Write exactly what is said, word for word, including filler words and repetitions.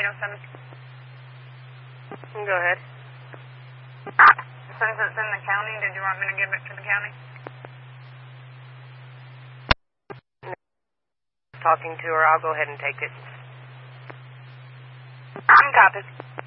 eight oh seven. Go ahead. Since it's in the county, did you want me to give it to the county? Talking to her, I'll go ahead and take it. I'm copies.